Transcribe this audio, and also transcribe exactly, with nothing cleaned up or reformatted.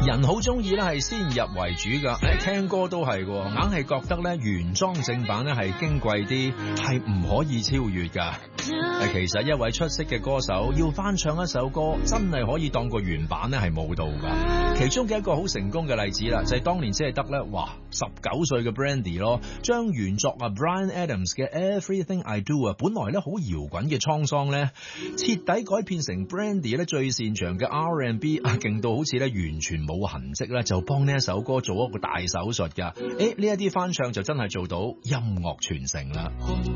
人好中意咧係先入為主噶，誒聽歌都係，硬係覺得咧原裝正版咧係矜貴啲，係唔可以超越噶。誒，其實一位出色嘅歌手要翻唱一首歌，真係可以當個原版咧係冇到噶。其中嘅一個好成功嘅例子啦，就係、是、當年只係得咧，哇十九歲嘅 Brandy 咯，將原作啊 Bryan Adams 嘅 Everything I Do 啊，本來咧好搖滾嘅滄桑咧，徹底改編成 Brandy 咧最擅長嘅 R and B 啊，勁到好似咧完全冇痕跡啦，就幫呢一首歌做一個大手術噶。誒，呢一啲翻唱就真係做到音樂傳承啦。